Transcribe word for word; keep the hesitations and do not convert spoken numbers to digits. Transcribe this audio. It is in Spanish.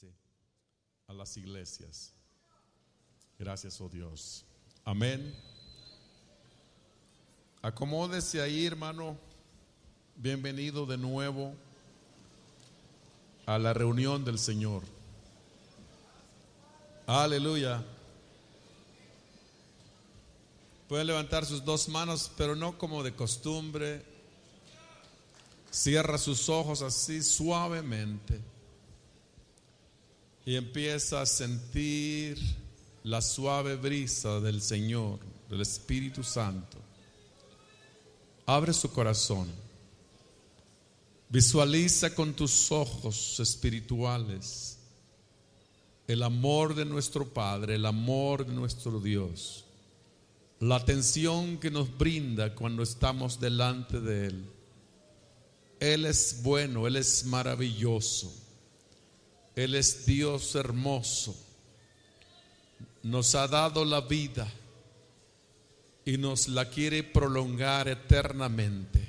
bendice a las iglesias. Gracias, oh Dios. Amén. Acomódese ahí, hermano. Bienvenido de nuevo a la reunión del Señor. Aleluya. Pueden levantar sus dos manos, pero no como de costumbre. Cierra sus ojos así suavemente y empieza a sentir la suave brisa del Señor, del Espíritu Santo. Abre su corazón. Visualiza con tus ojos espirituales el amor de nuestro Padre, el amor de nuestro Dios, la atención que nos brinda cuando estamos delante de Él. Él es bueno, Él es maravilloso, Él es Dios hermoso. Nos ha dado la vida y nos la quiere prolongar eternamente.